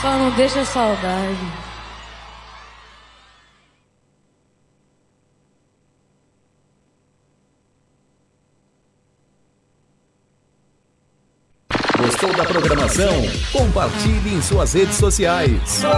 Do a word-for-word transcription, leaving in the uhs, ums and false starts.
Só não deixa a saudade. Gostou da programação? Compartilhe em suas redes sociais.